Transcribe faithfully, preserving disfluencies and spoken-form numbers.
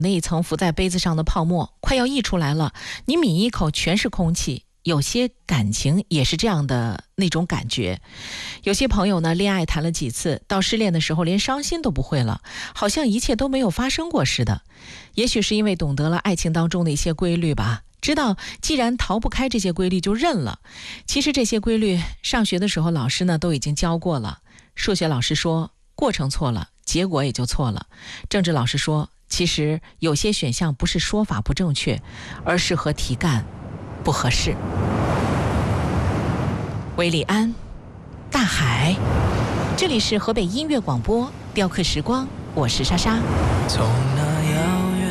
那一层浮在杯子上的泡沫快要溢出来了，你抿一口全是空气。有些感情也是这样的那种感觉。有些朋友呢，恋爱谈了几次，到失恋的时候连伤心都不会了，好像一切都没有发生过似的。也许是因为懂得了爱情当中的一些规律吧，知道既然逃不开这些规律就认了。其实这些规律上学的时候老师呢都已经教过了。数学老师说过程错了，结果也就错了。政治老师说，其实有些选项不是说法不正确，而是和题干不合适。韦礼安，大海，这里是河北音乐广播雕刻时光，我是莎莎。 从那遥